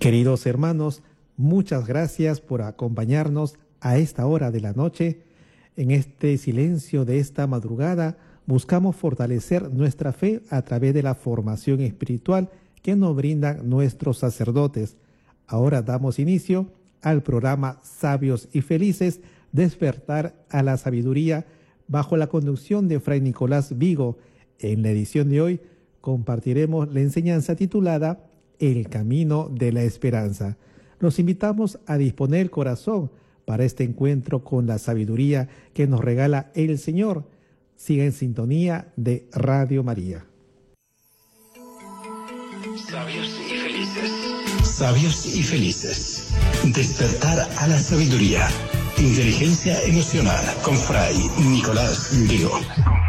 Queridos hermanos, muchas gracias por acompañarnos a esta hora de la noche. En este silencio de esta madrugada buscamos fortalecer nuestra fe a través de la formación espiritual que nos brindan nuestros sacerdotes. Ahora damos inicio al programa Sabios y Felices, Despertar a la Sabiduría, bajo la conducción de Fray Nicolás Vigo. En la edición de hoy compartiremos la enseñanza titulada El Camino de la Esperanza. Los invitamos a disponer el corazón para este encuentro con la sabiduría que nos regala el Señor. Siga en sintonía de Radio María. Sabios y felices. Sabios y felices. Despertar a la sabiduría. Inteligencia emocional con Fray Nicolás Vigo.